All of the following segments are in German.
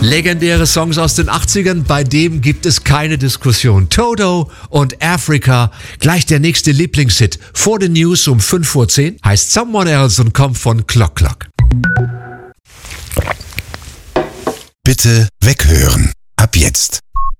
Legendäre Songs aus den 80ern, bei dem gibt es keine Diskussion. Toto und Africa, gleich der nächste Lieblingshit. Vor den News um 5:10 Uhr heißt Someone Else und kommt von Clock Clock. Bitte weghören. Ab jetzt.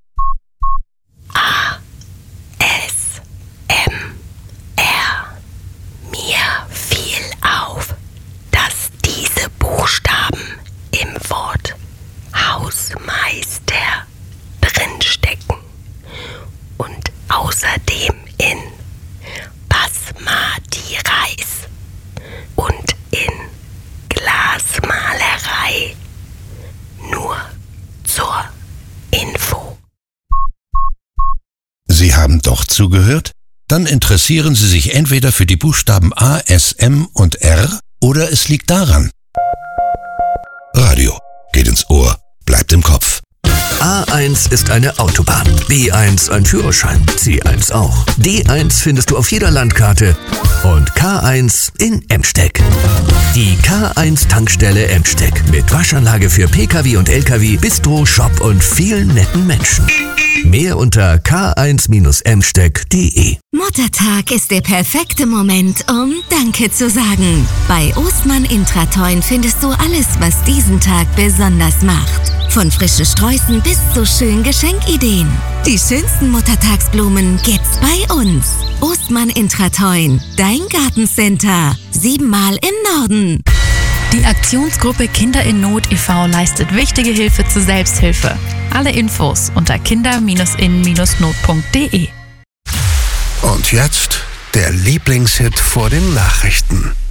Mir fiel auf, dass diese Buchstaben im Wort Hausmeister drinstecken und außerdem in Basmati Reis und in Glasmalerei. Nur zur Info. Sie haben doch zugehört? Dann interessieren Sie sich entweder für die Buchstaben A, S, M und R oder es liegt daran. Radio geht ins Ohr, bleibt im Kopf. A1 ist eine Autobahn, B1 ein Führerschein, C1 auch. D1 findest du auf jeder Landkarte und K1 in Emsteg. Die K1-Tankstelle Emsteg mit Waschanlage für Pkw und Lkw, Bistro, Shop und vielen netten Menschen. Mehr unter k1-emsteg.de. Muttertag ist der perfekte Moment, um Danke zu sagen. Bei Ostmann Intratoin findest du alles, was diesen Tag besonders macht. Von frischen Sträußen bis zu schönen Geschenkideen. Die schönsten Muttertagsblumen gibt's bei uns. Ostmann Intratoin, dein Gartencenter. 7-mal im Norden. Die Aktionsgruppe Kinder in Not e.V. leistet wichtige Hilfe zur Selbsthilfe. Alle Infos unter kinder-in-not.de. Und jetzt der Lieblingshit vor den Nachrichten.